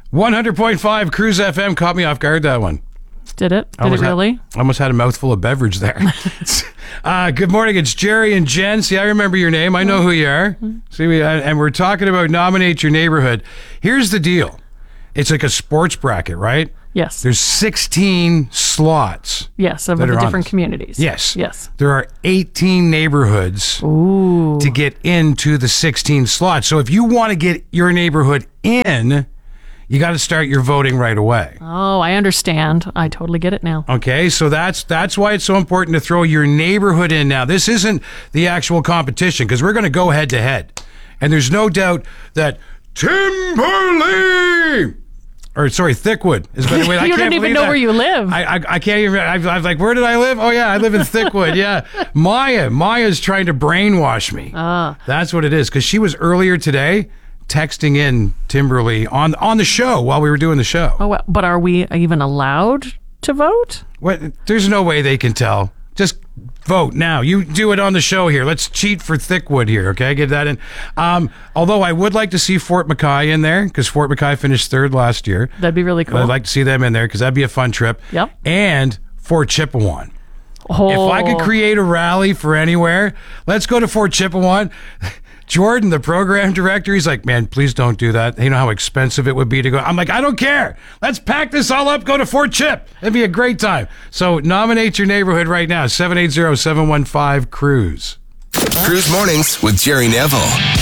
100.5 Cruise FM caught me off guard, that one. Did it? Did it really? I almost had a mouthful of beverage there. Good morning. It's Jerry and Jen. See, I remember your name. I know who you are. See, and we're talking about nominate your neighborhood. Here's the deal. It's like a sports bracket, right? Yes. There's 16 slots. Yes, of the different communities. Yes. Yes. There are 18 neighborhoods to get into the 16 slots. So if you want to get your neighborhood in, you got to start your voting right away. Oh, I understand. I totally get it now. Okay, so that's why it's so important to throw your neighborhood in now. This isn't the actual competition because we're going to go head to head. And there's no doubt that Thickwoood is better way. You don't even know where you live. I can't even. I was like, where did I live? Oh yeah, I live in Thickwoood. Yeah, Maya's trying to brainwash me. That's what it is. Because she was earlier today texting in Timberly on the show while we were doing the show. Oh, but are we even allowed to vote? What? There's no way they can tell. Just vote now. You do it on the show here. Let's cheat for Thickwoood here, okay? Get that in. Although I would like to see Fort McKay in there because Fort McKay finished third last year. That'd be really cool. I'd like to see them in there because that'd be a fun trip. Yep. And Fort Chippewa. Oh. If I could create a rally for anywhere, let's go to Fort Chippewa. Jordan, the program director, he's like, man, please don't do that. You know how expensive it would be to go. I'm like, I don't care. Let's pack this all up, go to Fort Chip. It'd be a great time. So nominate your neighborhood right now, 780-715-CRUISE. Cruise Mornings with Jerry Neville.